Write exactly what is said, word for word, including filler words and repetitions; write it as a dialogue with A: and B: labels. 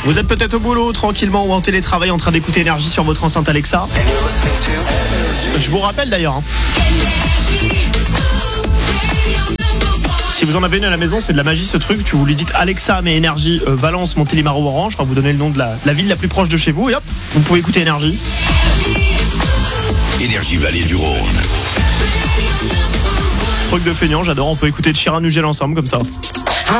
A: Vous êtes peut-être au boulot, tranquillement ou en télétravail en train d'écouter Énergie sur votre enceinte Alexa. Je vous rappelle d'ailleurs, hein. Si vous en avez une à la maison, c'est de la magie ce truc. Tu vous lui dites Alexa, mais Énergie, euh, Valence, Montélimar ou Orange. On va vous donner le nom de la, la ville la plus proche de chez vous et hop, vous pouvez écouter Énergie.
B: Énergie Vallée du Rhône.
A: Truc de feignant, j'adore. On peut écouter de Chiran Nugel ensemble comme ça.